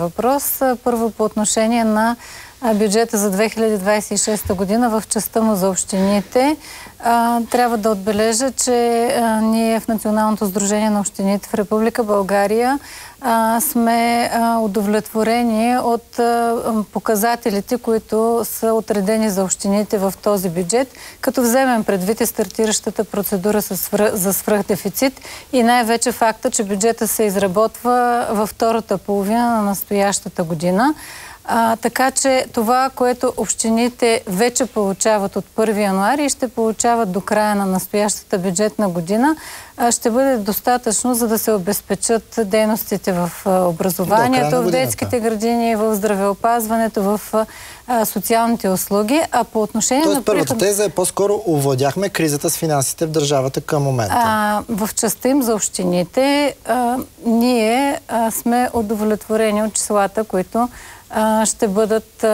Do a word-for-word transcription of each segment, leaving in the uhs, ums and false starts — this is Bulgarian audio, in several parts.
въпрос. Първо по отношение на бюджета за две хиляди двадесет и шеста година в частта му за общините. А, трябва да отбележа, че а, ние в Националното сдружение на общините в Република България а, сме а, удовлетворени от а, показателите, които са отредени за общините в този бюджет, като вземем предвид и стартиращата процедура за свръхдефицит и най-вече факта, че бюджета се изработва във втората половина на настоящата година. А, така че това, което общините вече получават от първи януари и ще получават до края на настоящата бюджетна година, а, ще бъде достатъчно, за да се обезпечат дейностите в а, образованието, в детските градини, в здравеопазването, в а, социалните услуги. А по отношение Тоест, на... първата теза е по-скоро овладяхме кризата с финансите в държавата към момента. А, в частта им за общините а, ние а, сме удовлетворени от числата, които ще бъдат,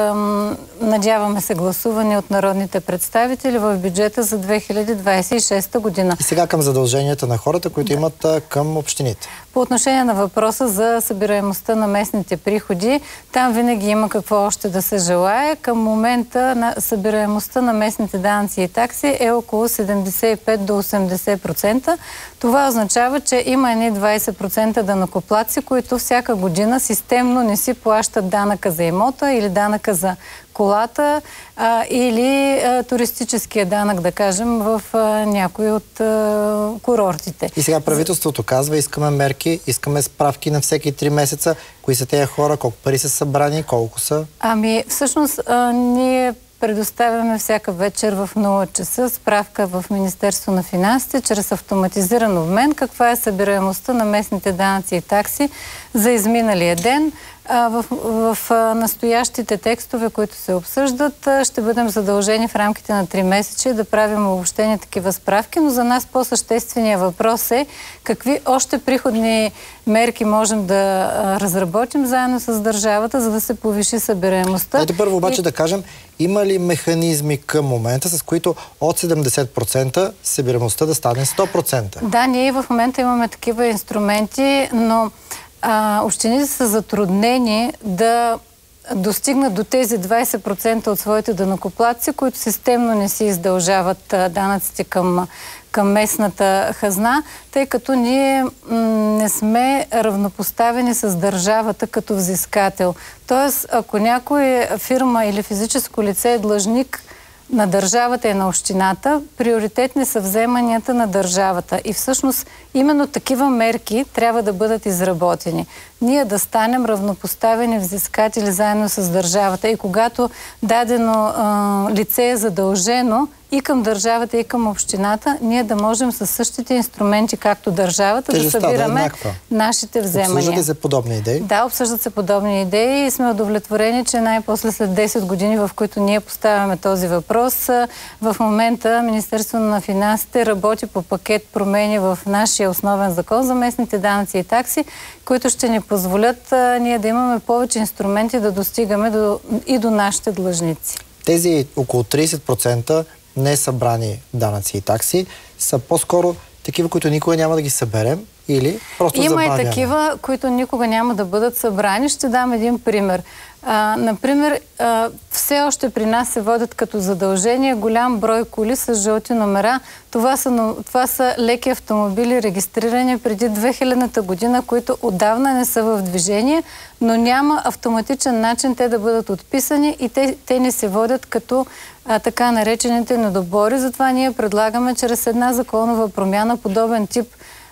надяваме се, гласувани от народните представители в бюджета за две хиляди двадесет и шеста година. И сега към задълженията на хората, които да. имат към общините. По отношение на въпроса за събираемостта на местните приходи, там винаги има какво още да се желае. Към момента на събираемостта на местните данъци и такси е около седемдесет и пет до осемдесет процента. Това означава, че има едни двадесет процента данъкоплатци, които всяка година системно не си плащат данъка за имота или данъка за колата а, или а, туристическия данък, да кажем, в а, някои от а, курортите. И сега правителството казва, искаме мерки, искаме справки на всеки три месеца. Кои са тези хора, колко пари са събрани, колко са? Ами, всъщност, а, ние предоставяме всяка вечер в нула часа справка в Министерство на финансите, чрез автоматизиран обмен, каква е събираемостта на местните данъци и такси за изминалия ден. В, в, в настоящите текстове, които се обсъждат, ще бъдем задължени в рамките на три месеца да правим обобщени такива справки, но за нас по-същественият въпрос е какви още приходни мерки можем да разработим заедно с държавата, за да се повиши събираемостта. Ето първо обаче и... да кажем, има ли механизми към момента, с които от седемдесет процента събираемостта да стане сто процента? Да, ние в момента имаме такива инструменти, но А, общините са затруднени да достигнат до тези двадесет процента от своите данъкоплатци, които системно не си издължават а, данъците към, към местната хазна, тъй като ние не сме равнопоставени с държавата като взискател. Тоест, ако някоя фирма или физическо лице е длъжник на държавата и на общината, приоритетни са вземанията на държавата. И всъщност именно такива мерки трябва да бъдат изработени. Ние да станем равнопоставени взискатели заедно с държавата и когато дадено а, лице е задължено и към държавата, и към общината, ние да можем със същите инструменти, както държавата, Тежестта да събираме да нашите вземания. Обсъждат се подобни идеи? Да, обсъждат се подобни идеи и сме удовлетворени, че най-после след десет години, в които ние поставяме този въпрос, в момента Министерството на финансите работи по пакет промени в нашия основен закон за местните данъци и такси, които ще ни позволят а, ние да имаме повече инструменти да достигаме до, и до нашите длъжници. Тези около тридесет процента не събрани данъци и такси са по-скоро такива, които никога няма да ги съберем или просто Има забавяме? И такива, които никога няма да бъдат събрани. Ще дам един пример. А, например, а, все още при нас се водят като задължение голям брой коли с жълти номера. Това са, това са леки автомобили, регистрирани преди две хилядната година, които отдавна не са в движение, но няма автоматичен начин те да бъдат отписани и те, те не се водят като а, така наречените недобори. Затова ние предлагаме чрез една законова промяна подобен тип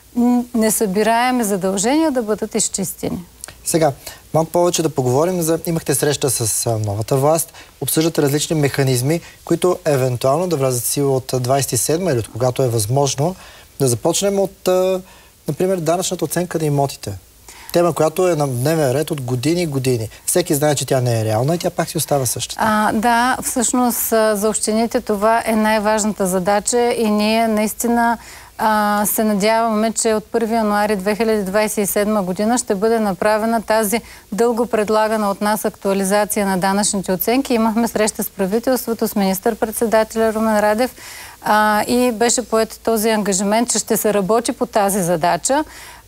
несъбираеми задължения да бъдат изчистени. Сега, малко повече да поговорим за... Имахте среща с а, новата власт, обсъждате различни механизми, които евентуално да влязат в сила от двадесет и седма или от когато е възможно. Да започнем от, а, например, данъчната оценка на имотите. Тема, която е на дневен ред от години и години. Всеки знае, че тя не е реална и тя пак си остава същата. А, да, всъщност за общините това е най-важната задача и ние наистина А, се надяваме, че от първи януари две хиляди двадесет и седма година ще бъде направена тази дълго предлагана от нас актуализация на данъчните оценки. Имахме среща с правителството, с министър-председателя Румен Радев. а, и беше поет този ангажимент, че ще се работи по тази задача.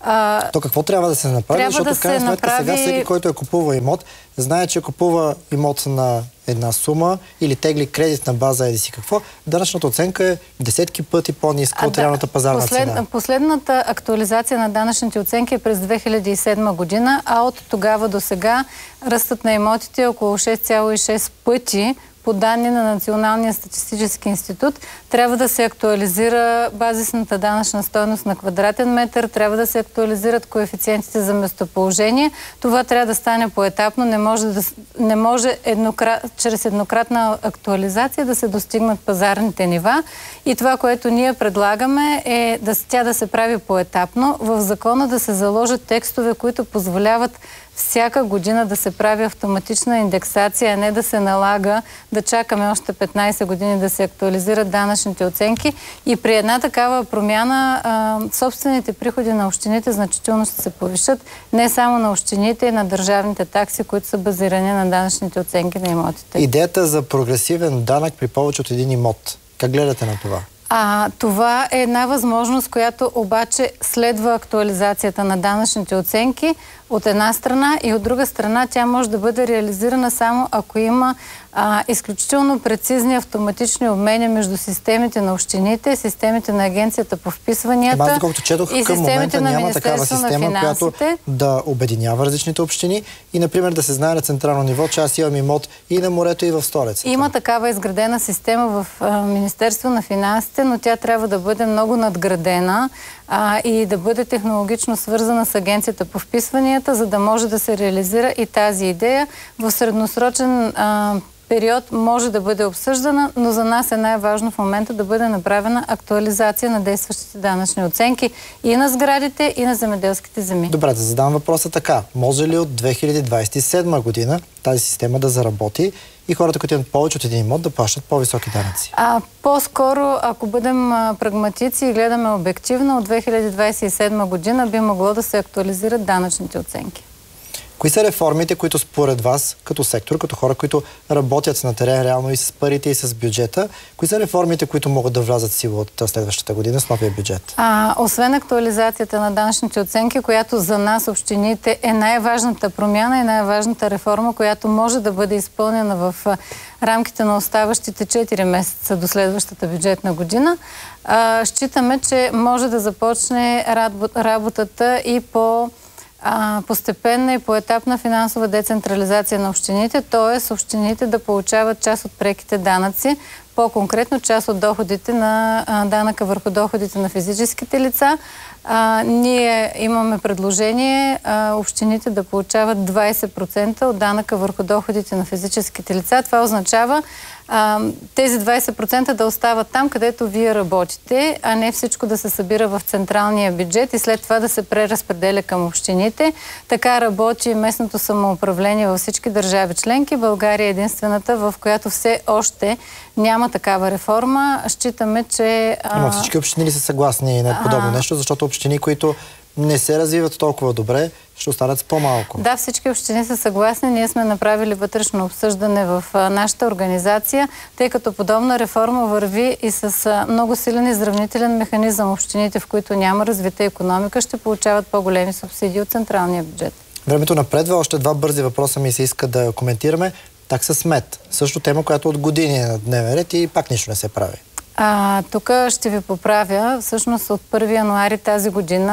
А, То какво трябва да се направи? Защото да в крайна сметка направи... сега всеки, който е купува имот, знае, че купува имот на една сума или тегли кредит на база еди си какво, данъчната оценка е десетки пъти по-ниска от реалната пазарна Послед... цена. Последната актуализация на данъчните оценки е през две хиляди и седма година, а от тогава до сега ръстът на имотите е около шест цяло и шест пъти. По данни на Националния статистически институт, трябва да се актуализира базисната данъчна стойност на квадратен метър, трябва да се актуализират коефициентите за местоположение. Това трябва да стане поетапно, не може, да, не може еднократ, чрез еднократна актуализация да се достигнат пазарните нива. И това, което ние предлагаме е да, тя да се прави поетапно. В закона да се заложат текстове, които позволяват всяка година да се прави автоматична индексация, а не да се налага да чакаме още петнайсет години да се актуализират данъчните оценки. И при една такава промяна а, собствените приходи на общините значително ще се повишат. Не само на общините, и на държавните такси, които са базирани на данъчните оценки на имотите. Идеята за прогресивен данък при повече от един имот. Как гледате на това? А, това е една възможност, която обаче следва актуализацията на данъчните оценки от една страна и от друга страна тя може да бъде реализирана само ако има а, изключително прецизни автоматични обмени между системите на общините, системите на Агенцията по вписванията Аз, доколкото четох, и към системите на няма такава система, която да обединява различните общини и, например, да се знае на централно ниво, че аз имам имот и на морето, и в столицата. Има такава изградена система в а, Министерство на финансите, но тя трябва да бъде много надградена а, и да бъде технологично свързана с Агенцията по вписванията, за да може да се реализира и тази идея. В средносрочен а, период може да бъде обсъждана, но за нас е най-важно в момента да бъде направена актуализация на действащите данъчни оценки и на сградите, и на земеделските земи. Добре, да задам въпроса така. Може ли от две хиляди двайсет и седма година тази система да заработи и хората, които имат повече от един имот, да плащат по-високи данъци? А, по-скоро, ако бъдем а, прагматици и гледаме обективно, от две хиляди двайсет и седма година би могло да се актуализират данъчните оценки. Кои са реформите, които според вас, като сектор, като хора, които работят на терен реално и с парите, и с бюджета, кои са реформите, които могат да влязат в сила от следващата година с новия бюджет? А, освен актуализацията на данъчните оценки, която за нас, общините, е най-важната промяна и най-важната реформа, която може да бъде изпълнена в рамките на оставащите четири месеца до следващата бюджетна година, а, считаме, че може да започне работата и по А, постепенна и поетапна финансова децентрализация на общините, т.е. общините да получават част от преките данъци, по-конкретно част от доходите на а, данъка върху доходите на физическите лица. А, ние имаме предложение а, общините да получават двайсет процента от данъка върху доходите на физическите лица. Това означава а, тези двайсет процента да остават там, където вие работите, а не всичко да се събира в централния бюджет и след това да се преразпределя към общините. Така работи местното самоуправление във всички държави членки. България е единствената, в която все още няма такава реформа. Считаме, че... А... Но всички общини ли са съгласни на подобно а... нещо, защото общини, които не се развиват толкова добре, ще останат с по-малко. Да, всички общини са съгласни. Ние сме направили вътрешно обсъждане в а, нашата организация, тъй като подобна реформа върви и с а, много силен изравнителен механизъм. Общините, в които няма развита икономика, ще получават по-големи субсидии от централния бюджет. Времето напредва. Още два бързи въпроса ми се иска да коментираме. Такса смет. Също тема, която от години е на дневен ред и пак нищо не се прави. А, тук ще ви поправя. Всъщност от първи януари тази година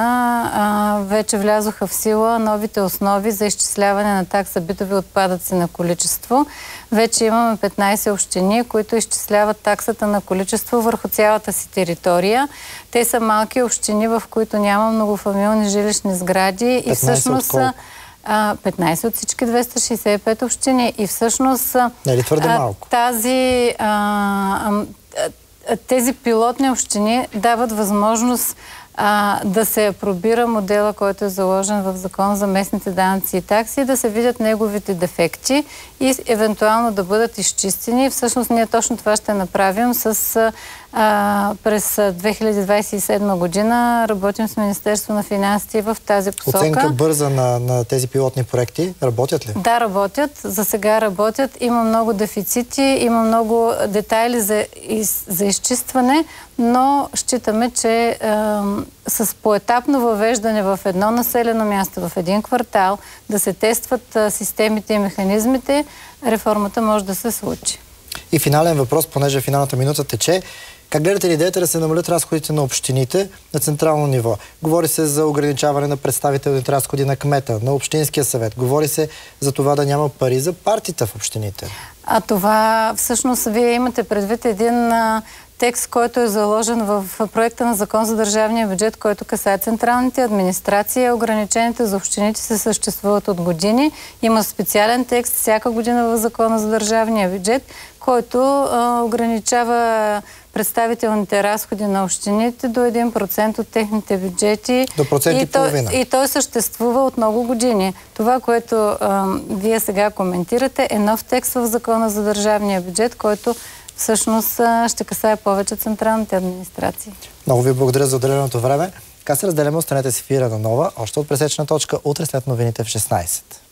а, вече влязоха в сила новите основи за изчисляване на такса битови отпадъци на количество. Вече имаме петнайсет общини, които изчисляват таксата на количество върху цялата си територия. Те са малки общини, в които няма многофамилни жилищни сгради и всъщност са петнайсет от всички двеста шейсет и пет общини. И всъщност не е ли твърде малко? Тази а, а, тези пилотни общини дават възможност а, да се апробира модела, който е заложен в Закон за местните данъци и такси, да се видят неговите дефекти и евентуално да бъдат изчистени. Всъщност ние точно това ще направим с а, през две хиляди двадесет и седма година. Работим с Министерство на финансите в тази посока. Оценка бърза на, на тези пилотни проекти. Работят ли? Да, работят. За сега работят. Има много дефицити, има много детайли за, из, за изчистване, но считаме, че е, с поетапно въвеждане в едно населено място, в един квартал, да се тестват е, системите и механизмите, реформата може да се случи. И финален въпрос, понеже финалната минута тече. Как гледате ли идеята да се намалят разходите на общините на централно ниво? Говори се за ограничаване на представителните разходи на кмета, на общинския съвет. Говори се за това да няма пари за партиите в общините. А това всъщност вие имате предвид един а, текст, който е заложен в проекта на Закон за държавния бюджет, който касае централните администрации. Ограничените за общините се съществуват от години. Има специален текст всяка година в Закона за държавния бюджет, който а, ограничава представителните разходи на общините до един процент от техните бюджети. До процент и, и половина. И той съществува от много години. Това, което а, вие сега коментирате, е нов текст в Закона за държавния бюджет, който всъщност а, ще касае повече централните администрации. Много ви благодаря за отделеното време. Така се разделяме, останете си в ефира на Нова, още от пресечна точка, утре след новините в шестнадесет.